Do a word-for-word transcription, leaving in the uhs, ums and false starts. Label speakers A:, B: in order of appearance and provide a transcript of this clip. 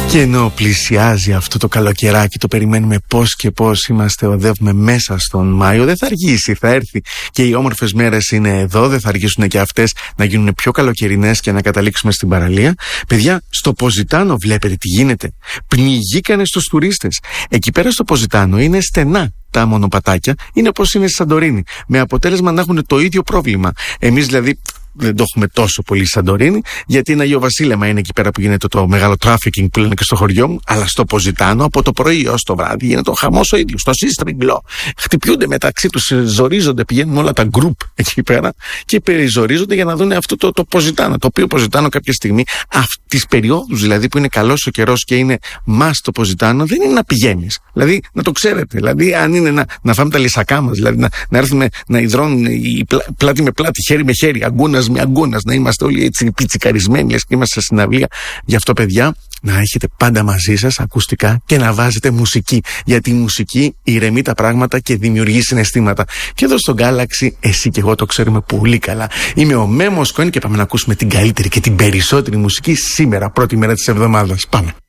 A: Και ενώ πλησιάζει αυτό το καλοκαιράκι, το περιμένουμε πώς και πώς, είμαστε, οδεύουμε μέσα στον Μάιο. Δεν θα αργήσει, θα έρθει. Και οι όμορφες μέρες είναι εδώ, δεν θα αργήσουν και αυτές να γίνουν πιο καλοκαιρινές και να καταλήξουμε στην παραλία. Παιδιά, στο Ποζιτάνο βλέπετε τι γίνεται. Πνιγήκανε στους τουρίστες. Εκεί πέρα στο Ποζιτάνο είναι στενά τα μονοπατάκια, είναι όπως είναι στη Σαντορίνη. Με αποτέλεσμα να έχουν το ίδιο πρόβλημα. Εμείς δηλαδή δεν το έχουμε τόσο πολύ στη Σαντορίνη, γιατί είναι Αγίο Βασίλεμα, είναι εκεί πέρα που γίνεται το μεγάλο τράφικινγκ που λένε και στο χωριό μου. Αλλά στο Ποζιτάνο από το πρωί ως το βράδυ γίνεται ο χαμός ο ίδιος. Στο Σύστριγγλο χτυπιούνται μεταξύ τους, ζορίζονται, πηγαίνουν όλα τα γκρουπ εκεί πέρα και περιζορίζονται για να δουν αυτό το, το Ποζιτάνο. Το οποίο Ποζιτάνο κάποια στιγμή, τις περιόδους δηλαδή που είναι καλός ο καιρός και είναι μας το Ποζιτάνο, δεν είναι να πηγαίνεις. Δηλαδή να το ξέρετε. Δηλαδή, αν είναι να, να φάμε τα λυσακά μας, δηλαδή να, να έρθουμε να υδρώνουν η πλά, πλάτη με πλάτη, χέρι με χέρι, αγκούνας με αγκούνας, να είμαστε όλοι έτσι πιτσικαρισμένοι, λες και είμαστε σε συναυλία. Γι' αυτό, παιδιά, να έχετε πάντα μαζί σας ακουστικά και να βάζετε μουσική. Γιατί η μουσική ηρεμεί τα πράγματα και δημιουργεί συναισθήματα. Και εδώ στο Galaxy, εσύ και εγώ το ξέρουμε πολύ καλά. Είμαι ο Μέμος Κόιν και πάμε να ακούσουμε την καλύτερη και την περισσότερη μουσική σήμερα, πρώτη μέρα της εβδομάδας. Πάμε.